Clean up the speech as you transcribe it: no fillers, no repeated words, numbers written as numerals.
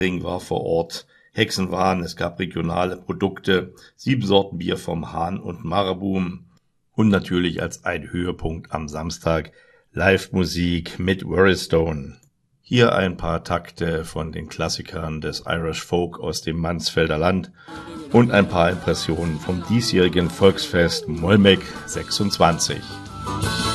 war vor Ort. Hexenwahn, es gab regionale Produkte, 7 Sorten Bier vom Hahn und Marabum und natürlich als ein Höhepunkt am Samstag Live-Musik mit Worristone. Hier ein paar Takte von den Klassikern des Irish Folk aus dem Mansfelder Land und ein paar Impressionen vom diesjährigen Volksfest Mollmeck 26.